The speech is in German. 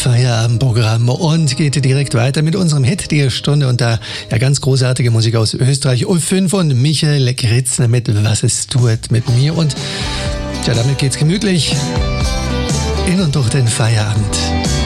Feierabendprogramm und geht direkt weiter mit unserem Hit der Stunde und da ja ganz großartige Musik aus Österreich. U5 und Michael Kritzner mit Was es tut mit mir und ja, damit geht's gemütlich in und durch den Feierabend.